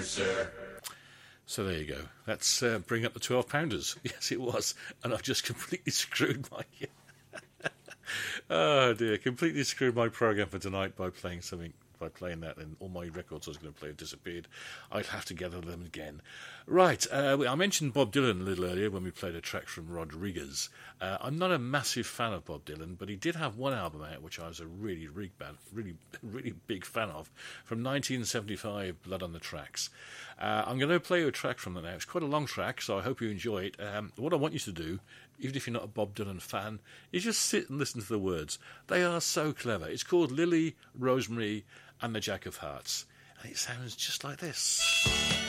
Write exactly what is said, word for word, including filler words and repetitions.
sir. So there you go. That's uh, bring up the twelve pounders. Yes, it was. And I've just completely screwed my... oh, dear. Completely screwed my program for tonight by playing something... By playing that, and all my records I was going to play have disappeared. I'd have to gather them again. Right, uh, I mentioned Bob Dylan a little earlier when we played a track from Rodriguez. Uh, I'm not a massive fan of Bob Dylan, but he did have one album out which I was a really, really, really, really big fan of, from nineteen seventy-five, Blood on the Tracks. Uh, I'm going to play you a track from that now. It's quite a long track, so I hope you enjoy it. Um, what I want you to do, even if you're not a Bob Dylan fan, is just sit and listen to the words. They are so clever. It's called Lily, Rosemary, and the Jack of Hearts. And it sounds just like this.